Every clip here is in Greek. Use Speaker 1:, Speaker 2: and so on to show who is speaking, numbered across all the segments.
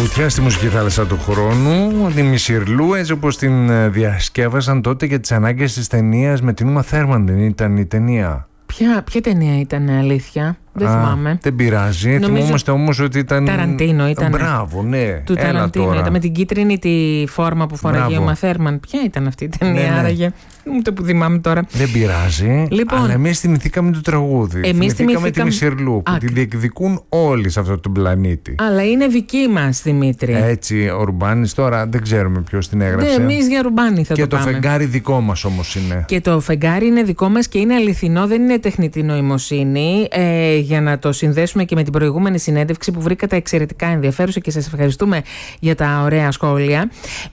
Speaker 1: Βουτιά στη μουσική θάλασσα του χρόνου, τη Μισιρλού, έτσι όπως την διασκεύασαν τότε για τις ανάγκες της ταινίας με την Ούμα Θέρμαν, δεν ήταν η ταινία?
Speaker 2: Ποια ταινία ήταν, αλήθεια? Δεν θυμάμαι.
Speaker 1: Δεν πειράζει. Θυμόμαστε όμως ότι ήταν.
Speaker 2: Ταραντίνο ήταν.
Speaker 1: Μπράβο, ναι.
Speaker 2: Του Ταραντίνο ήταν με την κίτρινη τη φόρμα που φοράγε ο Ούμα Θέρμαν. Ποια ήταν αυτή η ταινία, άραγε? Ούτε που θυμάμαι τώρα.
Speaker 1: Δεν πειράζει.
Speaker 2: Λοιπόν,
Speaker 1: αλλά εμείς θυμηθήκαμε το τραγούδι. Θυμηθήκαμε τη Μισιρλού που τη διεκδικούν όλοι σε αυτόν τον πλανήτη.
Speaker 2: Αλλά είναι δική μας, Δημήτρη.
Speaker 1: Έτσι, ο Ρουμπάνης τώρα δεν ξέρουμε ποιος την έγραψε.
Speaker 2: Ναι, εμείς για Ρουμπάνη θα
Speaker 1: και
Speaker 2: το πάμε.
Speaker 1: Και το φεγγάρι δικό μας όμως είναι.
Speaker 2: Και το φεγγάρι είναι δικό μας και είναι αληθινό, δεν είναι τεχνητή νοημοσύνη. Για να το συνδέσουμε και με την προηγούμενη συνέντευξη που βρήκατε εξαιρετικά ενδιαφέρουσα και σας ευχαριστούμε για τα ωραία σχόλια.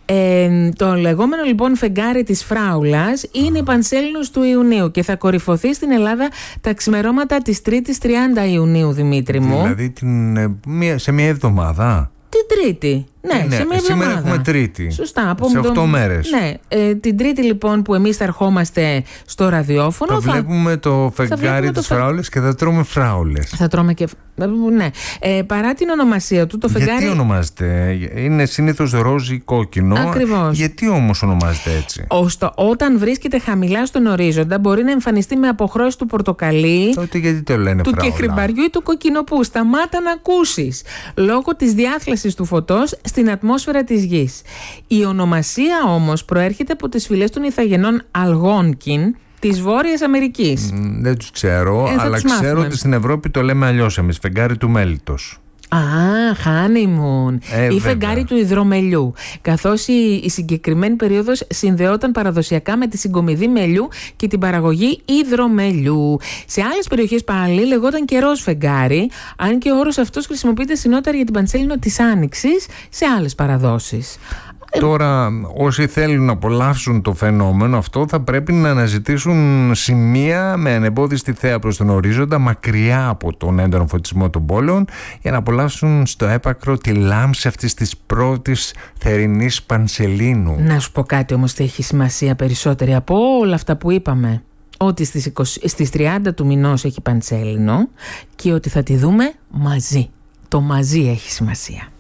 Speaker 2: Το λεγόμενο λοιπόν φεγγάρι της Φράουλας είναι η Πανσέλινος του Ιουνίου και θα κορυφωθεί στην Ελλάδα τα ξημερώματα της 3ης 30 Ιουνίου, Δημήτρη μου.
Speaker 1: Δηλαδή σε μια εβδομάδα.
Speaker 2: Την Τρίτη. Ναι, σε μια εβδομάδα.
Speaker 1: Σήμερα έχουμε Τρίτη.
Speaker 2: Σωστά.
Speaker 1: Σε 8 μέρες.
Speaker 2: Ναι. Την Τρίτη λοιπόν που εμείς θα ερχόμαστε στο ραδιόφωνο.
Speaker 1: Θα βλέπουμε το φεγγάρι της Φράουλες και θα τρώμε φράουλες.
Speaker 2: Θα τρώμε και. Ναι. Παρά την ονομασία του, το φεγγάρι.
Speaker 1: Γιατί ονομάζεται? Είναι συνήθως ρόζι κόκκινο.
Speaker 2: Ακριβώς.
Speaker 1: Γιατί όμως ονομάζεται έτσι?
Speaker 2: Όταν βρίσκεται χαμηλά στον ορίζοντα, μπορεί να εμφανιστεί με αποχρώσεις του πορτοκαλί.
Speaker 1: Τότε γιατί το λένε
Speaker 2: του
Speaker 1: φράουλα?
Speaker 2: κεχριμπαριού ή του κοκκινοπού. Σταμάτα να ακούσεις. Λόγω της διάθλασης του φωτός στην ατμόσφαιρα της γης. Η ονομασία όμως προέρχεται από τις φυλές των ηθαγενών Αλγόνκιν της Βόρειας Αμερικής.
Speaker 1: Δεν τους ξέρω, αλλά ξέρω ότι στην Ευρώπη το λέμε αλλιώς εμείς, φεγγάρι του μέλιτος.
Speaker 2: Honeymoon ή φεγγάρι του υδρομελιού, καθώς η συγκεκριμένη περίοδος συνδεόταν παραδοσιακά με τη συγκομιδή μελιού και την παραγωγή υδρομελιού. Σε άλλες περιοχές πάλι λεγόταν καιρός φεγγάρι, αν και ο όρος αυτός χρησιμοποιείται συνότερα για την Πανσέλινο της Άνοιξης σε άλλες παραδόσεις.
Speaker 1: Τώρα, όσοι θέλουν να απολαύσουν το φαινόμενο αυτό θα πρέπει να αναζητήσουν σημεία με ανεμπόδιστη θέα προς τον ορίζοντα, μακριά από τον έντονο φωτισμό των πόλεων, για να απολαύσουν στο έπακρο τη λάμψη αυτής της πρώτης θερινής Πανσελίνου.
Speaker 2: Να σου πω κάτι όμως τι έχει σημασία περισσότερη από όλα αυτά που είπαμε. Ότι στις 30 του μηνός έχει Πανσέλινο και ότι θα τη δούμε μαζί. Το μαζί έχει σημασία.